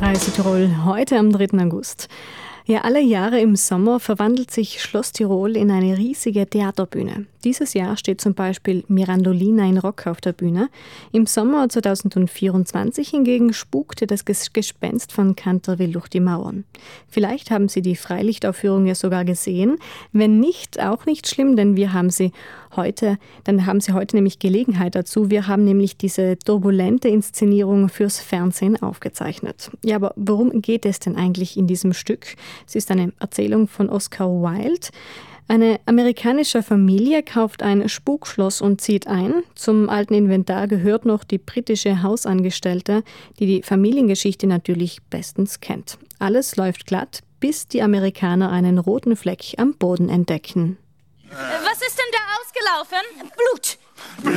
Reise Tirol, heute am 3. August. Ja, alle Jahre im Sommer verwandelt sich Schloss Tirol in eine riesige Theaterbühne. Dieses Jahr steht zum Beispiel Mirandolina in Rock auf der Bühne. Im Sommer 2024 hingegen spukte das Gespenst von Canterville durch die Mauern. Vielleicht haben Sie die Freilichtaufführung ja sogar gesehen. Wenn nicht, auch nicht schlimm, denn dann haben Sie heute nämlich Gelegenheit dazu. Wir haben nämlich diese turbulente Inszenierung fürs Fernsehen aufgezeichnet. Ja, aber worum geht es denn eigentlich in diesem Stück? Es ist eine Erzählung von Oscar Wilde. Eine amerikanische Familie kauft ein Spukschloss und zieht ein. Zum alten Inventar gehört noch die britische Hausangestellte, die die Familiengeschichte natürlich bestens kennt. Alles läuft glatt, bis die Amerikaner einen roten Fleck am Boden entdecken. Was ist denn da ausgelaufen? Blut. Blut?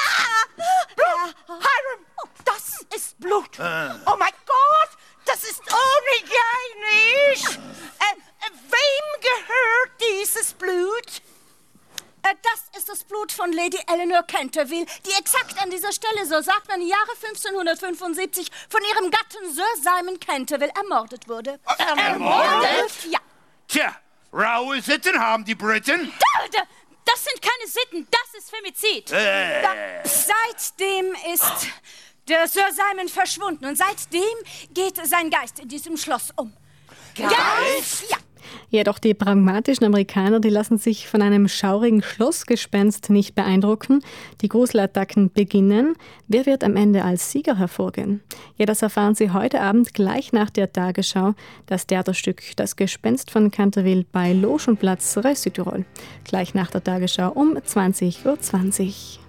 Hiram, das ist Blut. Oh mein Gott, das ist unhygienisch. Wem gehört dieses Blut? Das ist das Blut von Lady Eleanor Canterville, die exakt an dieser Stelle, so sagt man, im Jahre 1575 von ihrem Gatten Sir Simon Canterville ermordet wurde. Ermordet? Ja. Tja, raue Sitten haben die Briten. Das sind keine Sitten, das ist Femizid. Seitdem ist der Sir Simon verschwunden und seitdem geht sein Geist in diesem Schloss um. Geist? Ja. Ja, doch die pragmatischen Amerikaner, die lassen sich von einem schaurigen Schlossgespenst nicht beeindrucken. Die Gruselattacken beginnen. Wer wird am Ende als Sieger hervorgehen? Ja, das erfahren Sie heute Abend gleich nach der Tagesschau. Das Theaterstück Das Gespenst von Canterville bei Loge und Platz Reise Tirol. Gleich nach der Tagesschau um 20:20 Uhr.